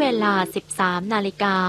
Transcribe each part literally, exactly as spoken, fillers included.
วลา สิบสาม นาฬิกา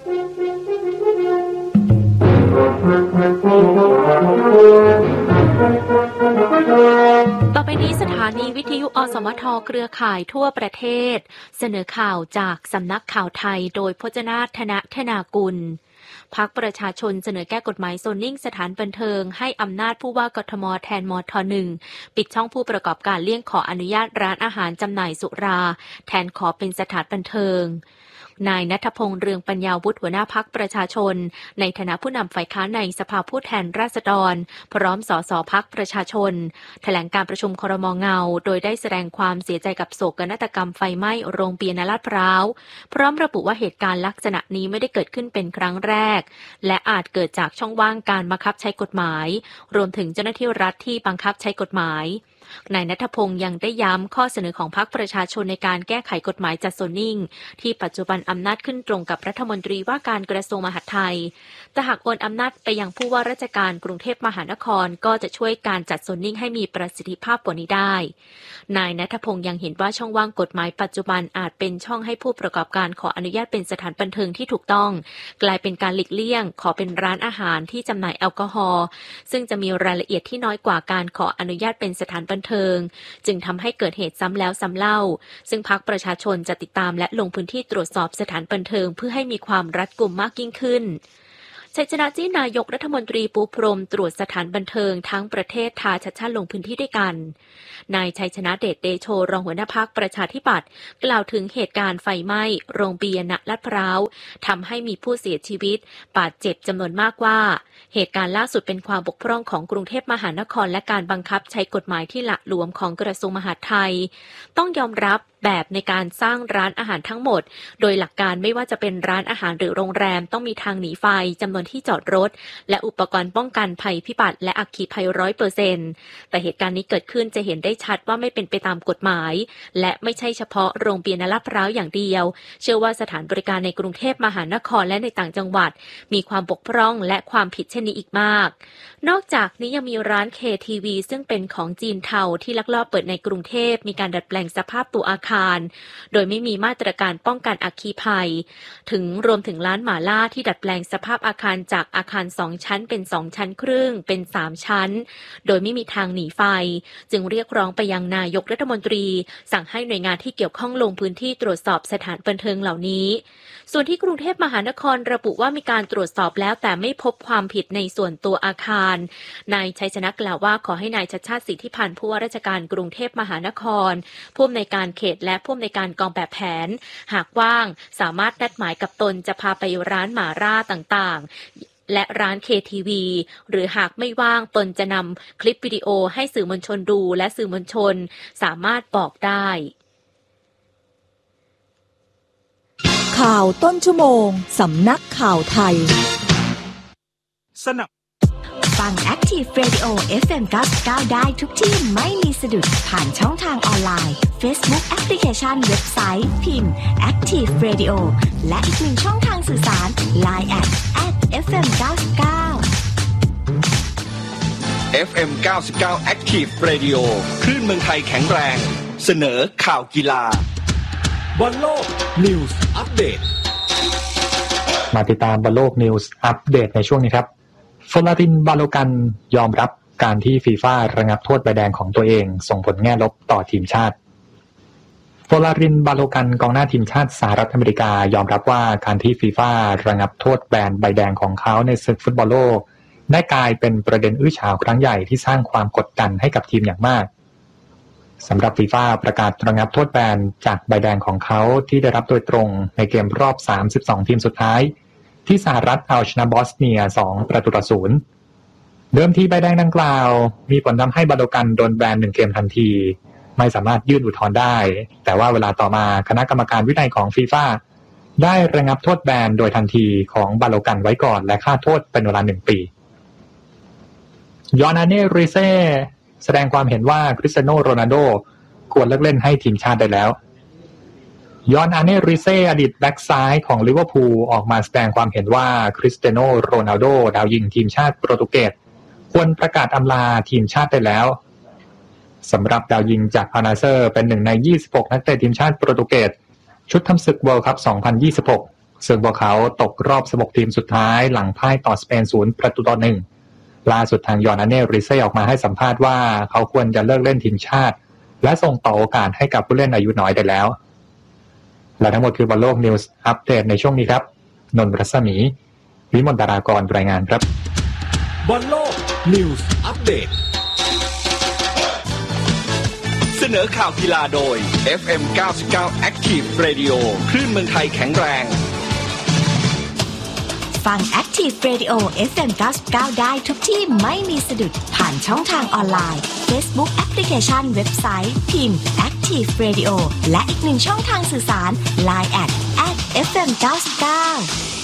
ต่อไปนี้สถานีวิทยุอสมทเครือข่ายทั่วประเทศเสนอข่าวจากสำนักข่าวไทยโดยพจนาถ ธนธนากุลพรรคประชาชนเสนอแก้กฎหมายโซนนิ่งสถานบันเทิงให้อำนาจผู้ว่ากทมแทนมทหนึ่งปิดช่องผู้ประกอบการเลี่ยงขออนุญาตร้านอาหารจำหน่ายสุราแทนขอเป็นสถานบันเทิงนายณัฐพงษ์เรืองปัญญาวุฒิหัวหน้าพรรคประชาชนในฐานะผู้นำฝ่ายค้านในสภาผู้แทนราษฎรพร้อมสสพรรคประชาชนแถลงการประชุมครม.เงาโดยได้แสดงความเสียใจกับโศกนาฏกรรมไฟไหม้โรงเบียร์ณลาดพร้าวพร้อมระบุว่าเหตุการณ์ลักษณะนี้ไม่ได้เกิดขึ้นเป็นครั้งแรกและอาจเกิดจากช่องว่างการบังคับใช้กฎหมายรวมถึงเจ้าหน้าที่รัฐที่บังคับใช้กฎหมายนายณัฐพงษ์ยังได้ย้ำข้อเสนอของพรรคประชาชนในการแก้ไขกฎหมายจัดโซนนิ่งที่ปัจจุบันอำนาจขึ้นตรงกับรัฐมนตรีว่าการกระทรวงมหาดไทยแต่หากโอนอำนาจไปยังผู้ว่าราชการกรุงเทพมหานครก็จะช่วยการจัดโซนนิ่งให้มีประสิทธิภาพกว่านี้ได้นายณัฐพงษ์ยังเห็นว่าช่องว่างกฎหมายปัจจุบันอาจเป็นช่องให้ผู้ประกอบการขออนุญาตเป็นสถานบันเทิงที่ถูกต้องกลายเป็นการหลีกเลี่ยงขอเป็นร้านอาหารที่จำหน่ายแอลกอฮอล์ซึ่งจะมีรายละเอียดที่น้อยกว่าการขออนุญาตเป็นสถานบันเทิงจึงทำให้เกิดเหตุซ้ำแล้วซ้ำเล่าซึ่งพรรคประชาชนจะติดตามและลงพื้นที่ตรวจสอบสถานบันเทิงเพื่อให้มีความรัดกุมมากยิ่งขึ้นชัยชนะที่นายกรัฐมนตรีปูพรมตรวจสถานบันเทิงทั้งประเทศทาชัดชาติลงพื้นที่ด้วยกันนายชัยชนะเดชเดโชรองหัวหน้าพรรคประชาธิปัตย์กล่าวถึงเหตุการณ์ไฟไหม้โรงเบียร์ณลาดพร้าวทำให้มีผู้เสียชีวิตบาดเจ็บจำนวนมากว่าเหตุการณ์ล่าสุดเป็นความบกพร่องของกรุงเทพมหานครและการบังคับใช้กฎหมายที่หละหลวมของกระทรวงมหาดไทยต้องยอมรับแบบในการสร้างร้านอาหารทั้งหมดโดยหลักการไม่ว่าจะเป็นร้านอาหารหรือโรงแรมต้องมีทางหนีไฟจำนวนที่จอดรถและอุปกรณ์ป้องกันภัยพิบัติและอัคคีภัย ร้อยเปอร์เซ็นต์ แต่เหตุการณ์นี้เกิดขึ้นจะเห็นได้ชัดว่าไม่เป็นไปตามกฎหมายและไม่ใช่เฉพาะโรงเบียร์ณลาดพร้าวอย่างเดียวเชื่อว่าสถานบริการในกรุงเทพมหานครและในต่างจังหวัดมีความบกพร่องและความผิดเช่นนี้อีกมากนอกจากนี้ยังมีร้าน เค ที วี ซึ่งเป็นของจีนเทาที่ลักลอบเปิดในกรุงเทพมีการดัดแปลงสภาพตัวอาคารโดยไม่มีมาตรการป้องกันอัคคีภัยถึงรวมถึงร้านหม่าล่าที่ดัดแปลงสภาพอาคารจากอาคารสองชั้นเป็นสองชั้นครึ่งเป็นสามชั้นโดยไม่มีทางหนีไฟจึงเรียกร้องไปยังนายกรัฐมนตรีสั่งให้หน่วยงานที่เกี่ยวข้องลงพื้นที่ตรวจสอบสถานบันเทิงเหล่านี้ส่วนที่กรุงเทพมหานครระบุว่ามีการตรวจสอบแล้วแต่ไม่พบความผิดในส่วนตัวอาคารนายชัยชนะกล่าวว่าขอให้นายชัชชาติสิทธิพันธ์ผู้ว่าราชการกรุงเทพมหานครผู้อำนวยการเขตและผู้อำนวยการกองแบบแผนหากว่างสามารถนัดหมายกับตนจะพาไปร้านหม่าล่าต่างๆและร้าน เค ที วี หรือหากไม่ว่างตนจะนำคลิปวิดีโอให้สื่อมวลชนดูและสื่อมวลชนสามารถบอกได้ข่าวต้นชั่วโมงสำนักข่าวไทยสนับฟัง Active Radio เอฟ เอ็ม เก้าสิบเก้าได้ทุกที่ไม่มีสะดุดผ่านช่องทางออนไลน์ Facebook Application เว็บไซต์พิมพ์ Active Radio และอีกหนึ่งช่องทางสื่อสาร ไลน์ แอท แอท เอฟ เอ็ม เก้าสิบเก้าเอฟ เอ็ม เก้าสิบเก้า Active Radio คลื่นเมืองไทยแข็งแรงเสนอข่าวกีฬาบอลโลกนิวส์อัปเดตมาติดตามบอลโลกนิวส์อัปเดตในช่วงนี้ครับฟลารินบาโลกันยอมรับการที่ฟีฟ่าระงับโทษใบแดงของตัวเองส่งผลแง่ลบต่อทีมชาติฟลารินบาโลกันกองหน้าทีมชาติสหรัฐอเมริกายอมรับว่าการที่ฟีฟ่าระงับโทษแบนใบแดงของเขาในศึกฟุตบอลโลกได้กลายเป็นประเด็นอื้อฉาวครั้งใหญ่ที่สร้างความกดดันให้กับทีมอย่างมากสำหรับฟีฟ่าประกาศระงับโทษแบนจากใบแดงของเขาที่ได้รับโดยตรงในเกมรอบสามสิบสองทีมสุดท้ายที่สหรัฐเอาชนะบอสเนียสองประตูต่อศูนย์เดิมทีใบแดงดังกล่าวมีผลทำให้บาโลกันโดนแบนหนึ่งเกมทันทีไม่สามารถยื่นอุทธรณ์ได้แต่ว่าเวลาต่อมาคณะกรรมการวินัยของฟีฟ่าได้ระงับโทษแบนโดยทันทีของบาโลกันไว้ก่อนและค่าโทษเป็นเวลาหนึ่งปียอร์นาเน่ ริเซ่แสดงความเห็นว่าคริสเตียโนโรนัลโดควรเลิกเล่นให้ทีมชาติได้แล้วยอนอาเน่ ริเซ่อดีตแบ็กซ้ายของลิเวอร์พูลออกมาแสดงความเห็นว่าคริสเตียโนโรนัลโดดาวยิงทีมชาติโปรตุเกสควรประกาศอำลาทีมชาติได้แล้วสำหรับดาวยิงจากอานาเซอร์เป็นหนึ่งในยี่สิบหกนักเตะทีมชาติโปรตุเกสชุดทำศึก World Cup สองพันยี่สิบหกซึ่งพวกเขาตกรอบสิบหกทีมสุดท้ายหลังพ่ายต่อสเปนศูนย์ประตูต่อหนึ่งล่าสุดทางยอร์นาเน่ ริเซ่ออกมาให้สัมภาษณ์ว่าเขาควรจะเลิกเล่นทีมชาติและส่งต่อโอกาสให้กับผู้เล่นอายุน้อยได้แล้วและทั้งหมดคือบอลโลกนิวส์อัปเดตในช่วงนี้ครับนนท์รัศมีวิมลดารากรรายงานครับบอลโลกนิวส์อัปเดตเสนอข่าวกีฬาโดย เอฟ เอ็ม เก้าสิบเก้า Active Radio คลื่นเมืองไทยแข็งแรงฟัง Active Radio เอฟ เอ็ม เก้าสิบเก้า ได้ทุกที่ไม่มีสะดุดผ่านช่องทางออนไลน์ Facebook Application เว็บไซต์พิมพ์ Active Radio และอีกหนึ่งช่องทางสื่อสาร ไลน์ แอท แอท เอฟ เอ็ม เก้าสิบเก้า